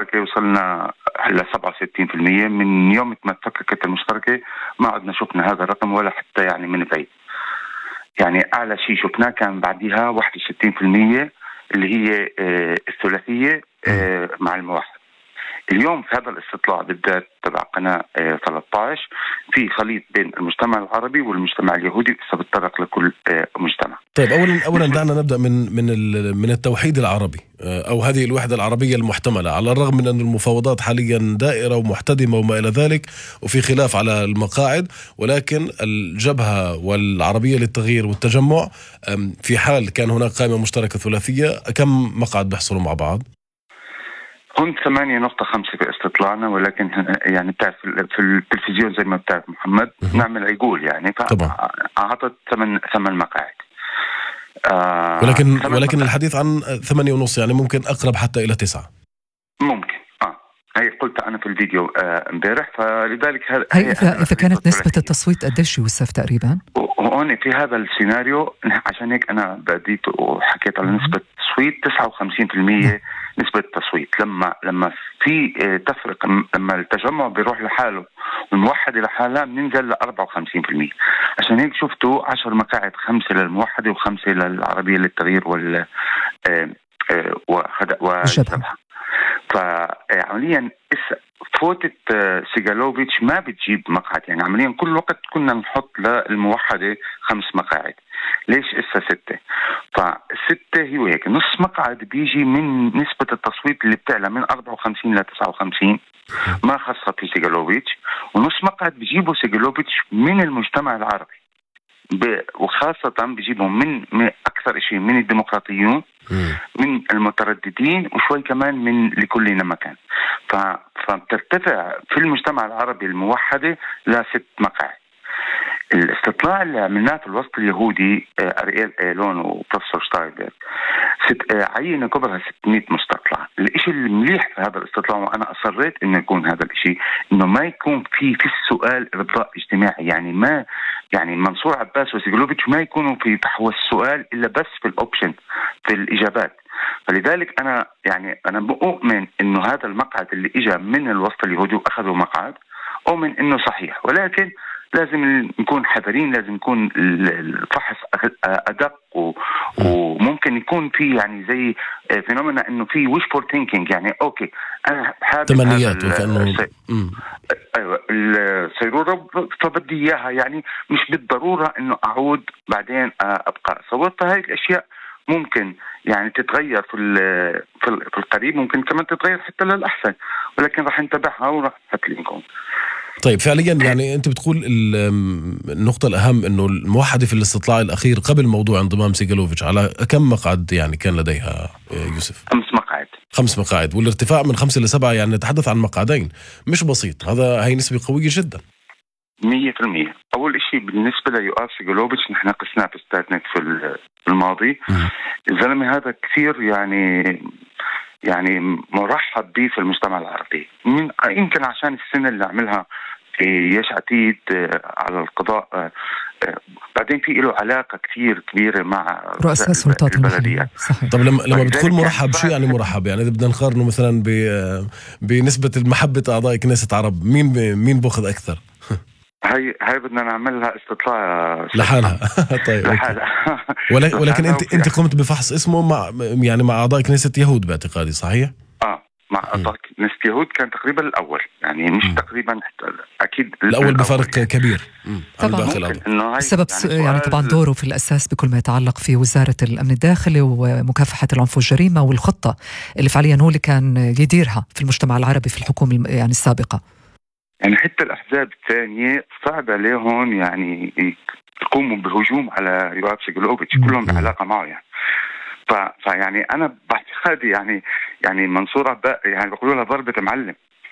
المشتركة وصلنا هلا 67%. من يوم ما تفككت المشتركة ما عدنا شفنا هذا الرقم ولا حتى يعني من بعيد. يعني أعلى شيء شفناه كان بعدها 61% اللي هي الثلاثية مع الموحد. اليوم في هذا الاستطلاع بالذات تبع قناة 13 في خليط بين المجتمع العربي والمجتمع اليهودي سبتطرق لكل مجتمع. طيب أولا دعنا نبدأ من التوحيد العربي أو هذه الوحدة العربية المحتملة، على الرغم من أن المفاوضات حاليا دائرة ومحتدمة وما إلى ذلك وفي خلاف على المقاعد، ولكن الجبهة والعربية للتغيير والتجمع في حال كان هناك قائمة مشتركة ثلاثية كم مقعد بيحصلوا مع بعض؟ هون 8.5 في استطلاعنا، ولكن يعني بتعرف في التلفزيون زي ما بتعرف محمد نعمل عقول يعني فأعطت 8 مقاعد. ولكن الحديث عن 8.5 يعني ممكن أقرب حتى إلى 9 ممكن. هي قلت أنا في الفيديو امبارح. فلذلك إذا كانت نسبة التصويت قديش يوسف تقريبا؟ هون في هذا السيناريو عشان هيك أنا بديت وحكيت على نسبة التصويت 59% نسبة التصويت. لما في تفرق، لما التجمع بيروح لحاله والموحد لحالها بننزل ل 54%. عشان هيك شفتوا 10 مقاعد، 5 للموحد و5 للعربية للتغيير والجبهة. فعمليا فوتة سيغالوفيتش ما بتجيب مقعد، يعني عمليا كل وقت كنا نحط للموحدة 5 مقاعد. ليش إسا 6؟ ف6 هي هيك نص مقعد بيجي من نسبة التصويت اللي بتعلى من 54 ل 59 ما خاصة في سيغالوفيتش، ونص مقعد بيجيبوا سيغالوفيتش من المجتمع العربي وخاصة بيجيبهم من أكثر شيء من الديمقراطيون، من المترددين، وشوي كمان من لكلنا مكان. فبترتفع في المجتمع العربي الموحدة ل6 مقاعد. الاستطلاع اللي عملناه في الوسط اليهودي أرييل إيلون وبروفيسور شتاينبرغ عينة كبرها 600 مستطلع. الاشي المليح في هذا الاستطلاع، وأنا أصريت إنه يكون هذا الاشي، إنه ما يكون في السؤال إرضاء اجتماعي. يعني منصور عباس وسيغلوفيتش ما يكونوا في فحوى السؤال إلا بس في الأوبشن، في الإجابات. فلذلك أنا بؤمن إنه هذا المقعد اللي إجا من الوسط اليهودي وأخذوا مقعد، أؤمن إنه صحيح، ولكن لازم نكون حذرين، لازم يكون الفحص أدق وممكن يكون في يعني زي فينومينا إنه في wishful thinking. يعني أوكي أنا حابب تمنيات وكأنه أيوة السيرورة فبدي إياها، يعني مش بالضرورة إنه أعود بعدين أبقى. صورت هاي الأشياء ممكن يعني تتغير في القريب، ممكن كمان تتغير حتى للأحسن، ولكن راح نتابعها وراح نكون. طيب فعليا يعني أنت بتقول النقطة الأهم إنه الموحدة في الاستطلاع الأخير قبل موضوع انضمام سيغالوفيتش على كم مقعد يعني كان لديها يوسف؟ 5 مقاعد. 5 مقاعد، والارتفاع من 5 ل 7 يعني نتحدث عن مقعدين، مش بسيط. هي نسبة قوية جدا. 100%. أول إشي بالنسبة ليؤاف سيغالوفيتش نحن قسناه في ستاتنت في الماضي. الزلمة هذا كثير يعني مرحب به في المجتمع العربي، يمكن عشان السنة اللي عملها في يش عتيد على القضاء. بعدين في له علاقة كثير كبيرة مع رؤساء السلطات البلدية. طب لما بتقول مرحب شو يعني مرحب؟ يعني إذا بدنا نقارنه مثلا بنسبة المحبة أعضاء كنيسة عرب، مين بأخذ أكثر؟ هاي بدنا نعملها استطلاع لحالها. طيب لحالها. ولكن انت قمت بفحص اسمه مع اعضاء كنيسة يهود باعتقادي، صحيح؟ مع أعضاء كنيسة يهود كان تقريبا الأول، يعني مش تقريبا، أكيد الأول بفرق كبير طبعا. السبب يعني طبعا دوره في الأساس بكل ما يتعلق في وزارة الأمن الداخلي ومكافحة العنف والجريمة، والخطة اللي فعليا هو اللي كان يديرها في المجتمع العربي في الحكومة يعني السابقة. يعني حتى الأحزاب الثانية صعب عليهم يعني يقوموا بهجوم على يؤاف سيغالوفيتش، كلهم بعلاقة معه يعني. فيعني أنا باعتقادي يعني منصورة يعني بقولوا لها ضربة معلم.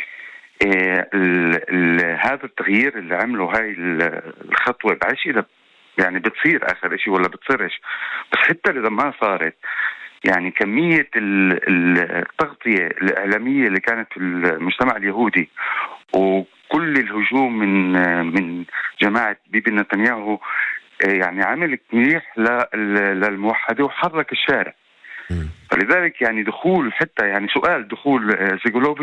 هذا التغيير اللي عمله هاي الخطوة بعيش إذا يعني بتصير آخر إشي ولا بتصيرش، بس حتى إذا ما صارت يعني كمية التغطية الإعلامية اللي كانت في المجتمع اليهودي وكل الهجوم من جماعة بيبي نتنياهو يعني عمل منيح للموحدة وحرك الشارع. فلذلك يعني دخول حتى يعني سؤال دخول سيغالوفيتش